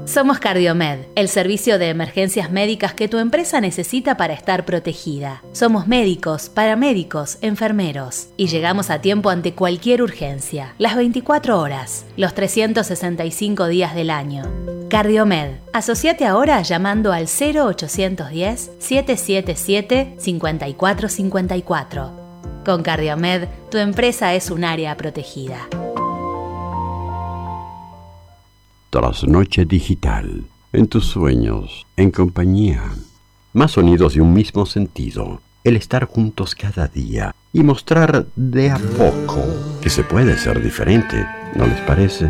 Somos Cardiomed, el servicio de emergencias médicas que tu empresa necesita para estar protegida. Somos médicos, paramédicos, enfermeros y llegamos a tiempo ante cualquier urgencia, las 24 horas, los 365 días del año. Cardiomed, asociate ahora llamando al 0810-777-5454. Con Cardiomed, tu empresa es un área protegida. Trasnoche digital, en tus sueños, en compañía. Más sonidos de un mismo sentido, el estar juntos cada día y mostrar de a poco que se puede ser diferente, ¿no les parece?